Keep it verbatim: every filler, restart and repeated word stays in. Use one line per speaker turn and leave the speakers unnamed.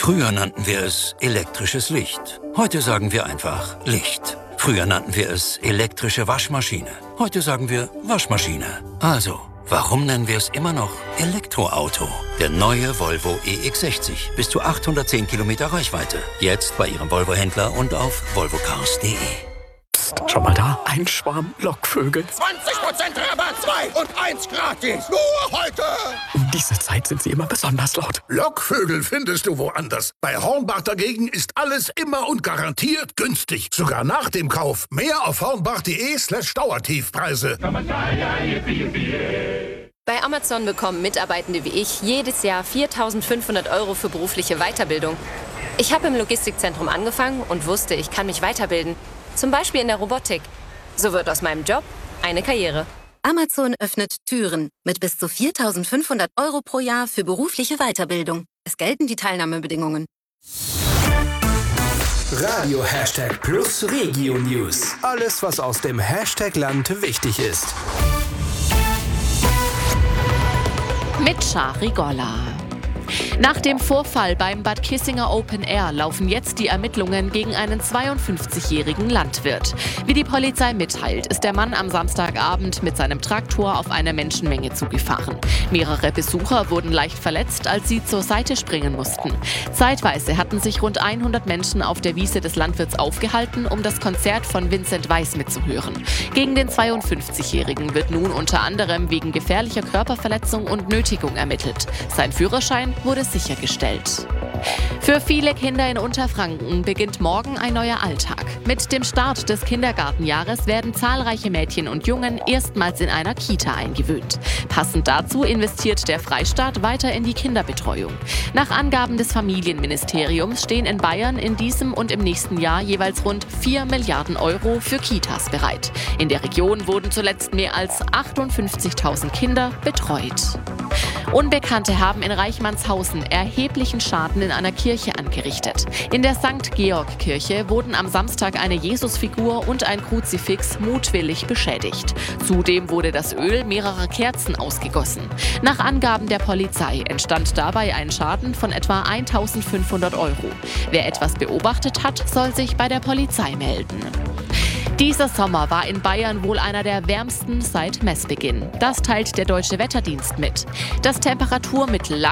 Früher nannten wir es elektrisches Licht. Heute sagen wir einfach Licht. Früher nannten wir es elektrische Waschmaschine. Heute sagen wir Waschmaschine. Also, warum nennen wir es immer noch Elektroauto? Der neue Volvo E X sechzig. Bis zu achthundertzehn Kilometer Reichweite. Jetzt bei Ihrem Volvo-Händler und auf volvocars punkt de.
Psst, schau mal da. Ein Schwarm Lockvögel.
zwanzig Prozent Rabatt, zwei und eins gratis. Nur heute.
Um diese Zeit sind sie immer besonders laut.
Lockvögel findest du woanders. Bei Hornbach dagegen ist alles immer und garantiert günstig. Sogar nach dem Kauf. Mehr auf hornbach punkt de slash Dauertiefpreise.
Bei Amazon bekommen Mitarbeitende wie ich jedes Jahr viertausendfünfhundert Euro für berufliche Weiterbildung. Ich habe im Logistikzentrum angefangen und wusste, ich kann mich weiterbilden. Zum Beispiel in der Robotik. So wird aus meinem Job eine Karriere.
Amazon öffnet Türen mit bis zu viertausendfünfhundert Euro pro Jahr für berufliche Weiterbildung. Es gelten die Teilnahmebedingungen.
Radio Hashtag Plus Regio News. Alles, was aus dem Hashtag Land wichtig ist.
Mit Shari Golla. Nach dem Vorfall beim Bad Kissinger Open Air laufen jetzt die Ermittlungen gegen einen zweiundfünfzigjährigen Landwirt. Wie die Polizei mitteilt, ist der Mann am Samstagabend mit seinem Traktor auf eine Menschenmenge zugefahren. Mehrere Besucher wurden leicht verletzt, als sie zur Seite springen mussten. Zeitweise hatten sich rund hundert Menschen auf der Wiese des Landwirts aufgehalten, um das Konzert von Vincent Weiss mitzuhören. Gegen den zweiundfünfzigjährigen wird nun unter anderem wegen gefährlicher Körperverletzung und Nötigung ermittelt. Sein Führerschein wurde sichergestellt. Für viele Kinder in Unterfranken beginnt morgen ein neuer Alltag. Mit dem Start des Kindergartenjahres werden zahlreiche Mädchen und Jungen erstmals in einer Kita eingewöhnt. Passend dazu investiert der Freistaat weiter in die Kinderbetreuung. Nach Angaben des Familienministeriums stehen in Bayern in diesem und im nächsten Jahr jeweils rund vier Milliarden Euro für Kitas bereit. In der Region wurden zuletzt mehr als achtundfünfzigtausend Kinder betreut. Unbekannte haben in Reichmannshausen erheblichen Schaden in einer Kirche angerichtet. In der Sankt Georg-Kirche wurden am Samstag eine Jesusfigur und ein Kruzifix mutwillig beschädigt. Zudem wurde das Öl mehrerer Kerzen ausgegossen. Nach Angaben der Polizei entstand dabei ein Schaden von etwa eintausendfünfhundert Euro. Wer etwas beobachtet hat, soll sich bei der Polizei melden. Dieser Sommer war in Bayern wohl einer der wärmsten seit Messbeginn. Das teilt der Deutsche Wetterdienst mit. Das Temperaturmittel lag